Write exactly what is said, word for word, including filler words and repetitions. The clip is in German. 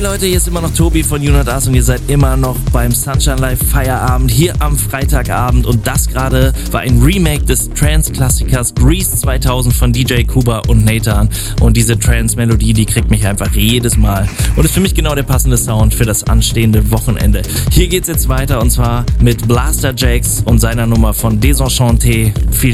Leute, hier ist immer noch Tobi von You Not Us und ihr seid immer noch beim Sunshine Live Feierabend hier am Freitagabend und das gerade war ein Remake des Trance-Klassikers Grease zweitausend von D J Kuba und Nathan und diese Trance-Melodie, die kriegt mich einfach jedes Mal und ist für mich genau der passende Sound für das anstehende Wochenende. Hier geht's jetzt weiter und zwar mit Blaster Jakes und seiner Nummer von Desenchanté. Viel